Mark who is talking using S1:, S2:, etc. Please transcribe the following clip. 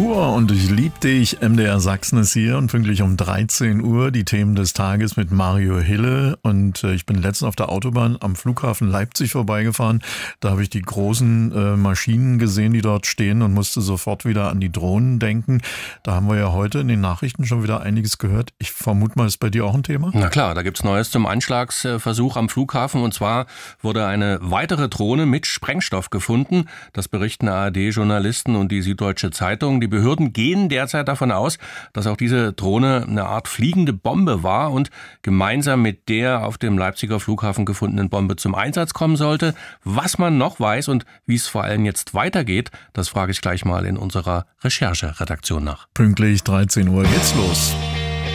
S1: Kultur und ich lieb dich. MDR Sachsen ist hier und pünktlich um 13 Uhr die Themen des Tages mit Mario Hille. Und ich bin letztens auf der Autobahn am Flughafen Leipzig vorbeigefahren. Da habe ich die großen Maschinen gesehen, die dort stehen und musste sofort wieder an die Drohnen denken. Da haben wir ja heute in den Nachrichten schon wieder einiges gehört. Ich vermute mal, ist bei dir auch ein Thema?
S2: Na klar, da gibt's Neues zum Anschlagsversuch am Flughafen. Und zwar wurde eine weitere Drohne mit Sprengstoff gefunden. Das berichten ARD-Journalisten und die Süddeutsche Zeitung. Die Behörden gehen derzeit davon aus, dass auch diese Drohne eine Art fliegende Bombe war und gemeinsam mit der auf dem Leipziger Flughafen gefundenen Bombe zum Einsatz kommen sollte. Was man noch weiß und wie es vor allem jetzt weitergeht, das frage ich gleich mal in unserer Rechercheredaktion nach.
S1: Pünktlich 13 Uhr geht's los.